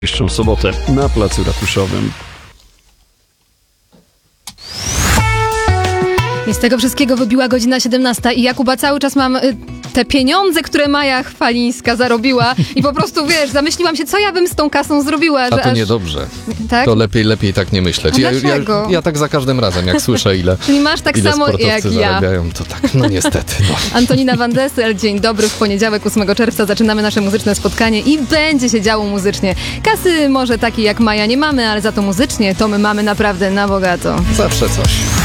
Jeszcze sobotę na Placu Ratuszowym. I z tego wszystkiego wybiła godzina 17 i Jakuba cały czas mam te pieniądze, które Maja Chwalińska zarobiła i po prostu, wiesz, zamyśliłam się, co ja bym z tą kasą zrobiła. A to niedobrze. Tak? To lepiej tak nie myśleć. Dlaczego? Ja tak za każdym razem, jak słyszę, ile Czyli masz tak ile samo sportowcy jak ja. zarabiają, to tak, no niestety. No. Antonina Van Dessel, dzień dobry. W poniedziałek 8 czerwca zaczynamy nasze muzyczne spotkanie i będzie się działo muzycznie. Kasy może takiej jak Maja nie mamy, ale za to muzycznie to my mamy naprawdę na bogato. Zawsze coś.